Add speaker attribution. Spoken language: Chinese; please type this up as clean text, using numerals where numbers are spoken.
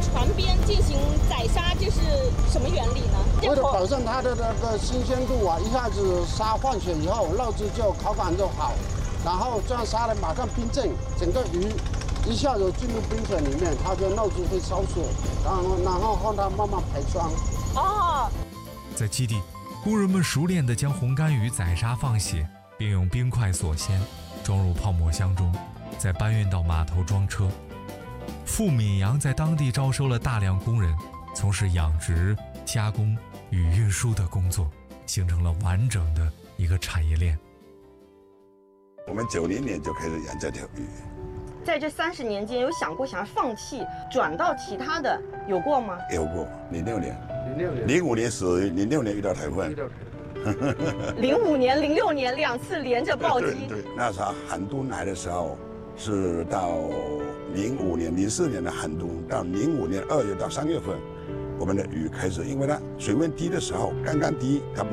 Speaker 1: 船边进行宰杀，这是什么原理呢？
Speaker 2: 为了保证它的那个新鲜度啊，一下子杀换血以后，肉质就口感就好，然后这样杀了马上冰镇，整个鱼一下子进入冰水里面，它的肉质会烧水，然后让它慢慢排霜。
Speaker 1: 哦，
Speaker 3: 在基地，工人们熟练地将红干鱼宰杀放血，并用冰块锁鲜，装入泡沫箱中，再搬运到码头装车。富闽洋在当地招收了大量工人，从事养殖、加工与运输的工作，形成了完整的一个产业链。
Speaker 4: 我们90年就开始养这条鱼。
Speaker 1: 在这30年间，有想过想要放弃，转到其他的，有过吗？
Speaker 4: 有过，06年，05年死于06年遇到台风。
Speaker 1: 05年、06年2次连着暴击。
Speaker 4: 对，那时候寒冬来的时候，是到05年、04年的寒冬，到05年2月到3月份，我们的鱼开始，因为它水温低的时候，刚刚低，它